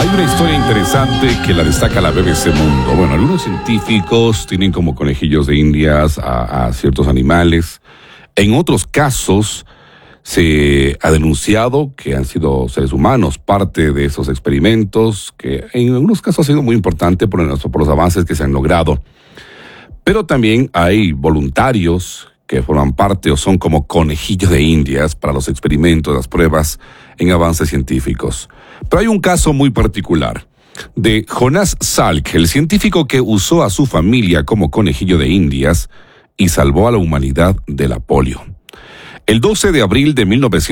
Hay una historia interesante que la destaca la BBC Mundo. Bueno, algunos científicos tienen como conejillos de indias a ciertos animales. En otros casos se ha denunciado que han sido seres humanos parte de esos experimentos, que en algunos casos ha sido muy importante por los avances que se han logrado. Pero también hay voluntarios que forman parte o son como conejillos de indias para los experimentos, las pruebas en avances científicos. Pero hay un caso muy particular de Jonas Salk, el científico que usó a su familia como conejillo de indias y salvó a la humanidad de la polio. El 12 de abril de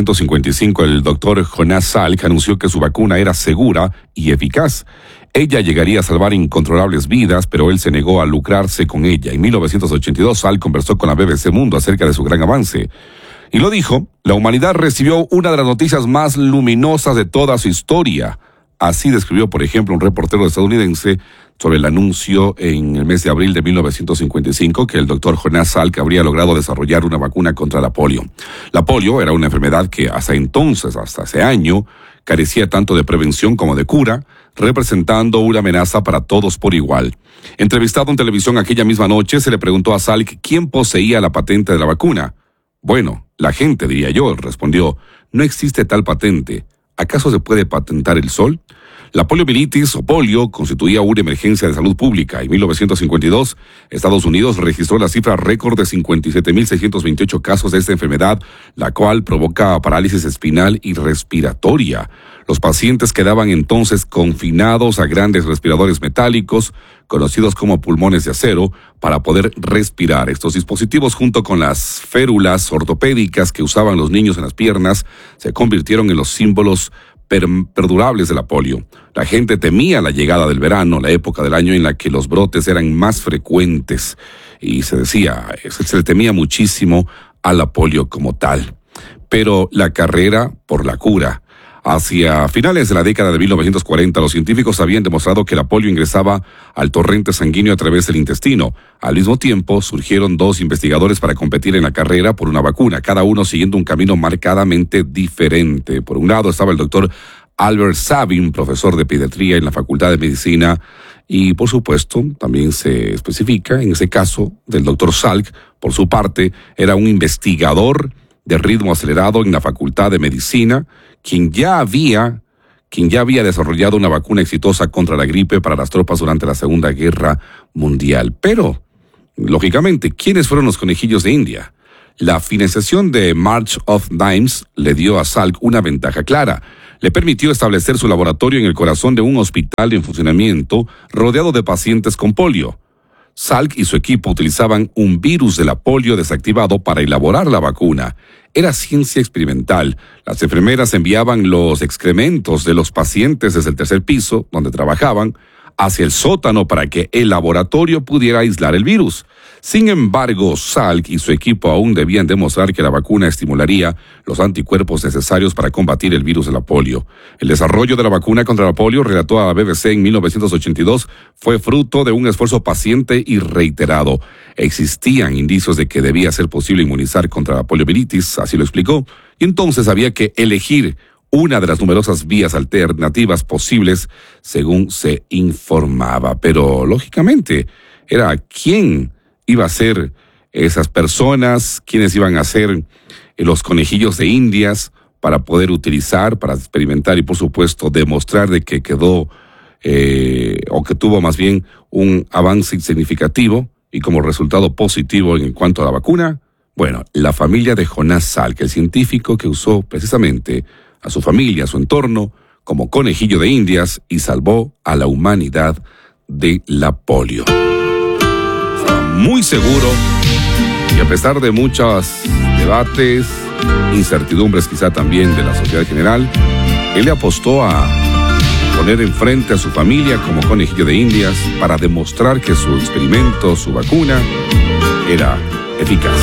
1955, el doctor Jonas Salk anunció que su vacuna era segura y eficaz. Ella llegaría a salvar incontrolables vidas, pero él se negó a lucrarse con ella. En 1982, Salk conversó con la BBC Mundo acerca de su gran avance. Y lo dijo: la humanidad recibió una de las noticias más luminosas de toda su historia. Así describió, por ejemplo, un reportero estadounidense sobre el anuncio en el mes de abril de 1955 que el doctor Jonas Salk habría logrado desarrollar una vacuna contra la polio. La polio era una enfermedad que hasta entonces, hasta ese año, carecía tanto de prevención como de cura, representando una amenaza para todos por igual. Entrevistado en televisión aquella misma noche, se le preguntó a Salk quién poseía la patente de la vacuna. Bueno, la gente, diría yo, respondió. No existe tal patente. ¿Acaso se puede patentar el sol? La poliomielitis o polio constituía una emergencia de salud pública. En 1952, Estados Unidos registró la cifra récord de 57.628 casos de esta enfermedad, la cual provoca parálisis espinal y respiratoria. Los pacientes quedaban entonces confinados a grandes respiradores metálicos, conocidos como pulmones de acero, para poder respirar. Estos dispositivos, junto con las férulas ortopédicas que usaban los niños en las piernas, se convirtieron en los símbolos perdurables de la polio. La gente temía la llegada del verano, la época del año en la que los brotes eran más frecuentes, y se le temía muchísimo a la polio como tal. Pero la carrera por la cura. Hacia finales de la década de 1940, los científicos habían demostrado que la polio ingresaba al torrente sanguíneo a través del intestino. Al mismo tiempo, surgieron dos investigadores para competir en la carrera por una vacuna, cada uno siguiendo un camino marcadamente diferente. Por un lado estaba el doctor Albert Sabin, profesor de pediatría en la Facultad de Medicina, y por supuesto también se especifica, en ese caso, del doctor Salk, por su parte, era un investigador de ritmo acelerado en la Facultad de Medicina, quien ya había desarrollado una vacuna exitosa contra la gripe para las tropas durante la Segunda Guerra Mundial. Pero, lógicamente, ¿quiénes fueron los conejillos de India? La financiación de March of Dimes le dio a Salk una ventaja clara. Le permitió establecer su laboratorio en el corazón de un hospital en funcionamiento rodeado de pacientes con polio. Salk y su equipo utilizaban un virus de la polio desactivado para elaborar la vacuna. Era ciencia experimental. Las enfermeras enviaban los excrementos de los pacientes desde el tercer piso, donde trabajaban, hacia el sótano para que el laboratorio pudiera aislar el virus. Sin embargo, Salk y su equipo aún debían demostrar que la vacuna estimularía los anticuerpos necesarios para combatir el virus de la polio. El desarrollo de la vacuna contra la polio, relató a la BBC en 1982, fue fruto de un esfuerzo paciente y reiterado. Existían indicios de que debía ser posible inmunizar contra la poliomielitis, así lo explicó, y entonces había que elegir una de las numerosas vías alternativas posibles, según se informaba. Pero, lógicamente, era quién iba a ser esas personas, quiénes iban a ser los conejillos de indias para poder utilizar, para experimentar y, por supuesto, demostrar de que quedó, o que tuvo más bien un avance significativo y como resultado positivo en cuanto a la vacuna. Bueno, la familia de Jonas Salk, el científico que usó precisamente a su familia, a su entorno, como conejillo de indias y salvó a la humanidad de la polio. Estaba muy seguro y a pesar de muchos debates, incertidumbres quizá también de la sociedad en general, él le apostó a poner enfrente a su familia como conejillo de indias para demostrar que su experimento, su vacuna, era eficaz.